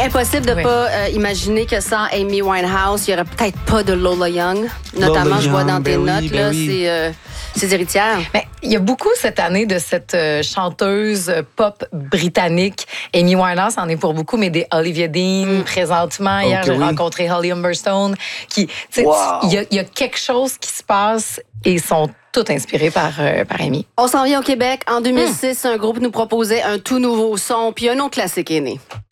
Impossible de pas imaginer que sans Amy Winehouse, il n'y aurait peut-être pas de Lola Young. Notamment, Lola je vois Young, dans tes ben notes, oui, là, ben oui. ses héritières. Mais il y a beaucoup cette année de cette chanteuse pop britannique. Amy Winehouse en est pour beaucoup, mais des Olivia Dean présentement. Hier, j'ai rencontré Holly Humberstone. Il y a quelque chose qui se passe et ils sont tous inspirés par Amy. On s'en vient au Québec. En 2006, un groupe nous proposait un tout nouveau son, puis un autre classique est né.